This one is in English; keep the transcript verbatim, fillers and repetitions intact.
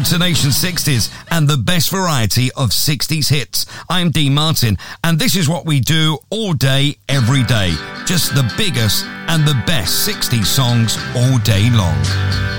to Nation sixties and the best variety of sixties hits. I'm Dean Martin, and this is what we do all day, every day. Just the biggest and the best sixties songs all day long.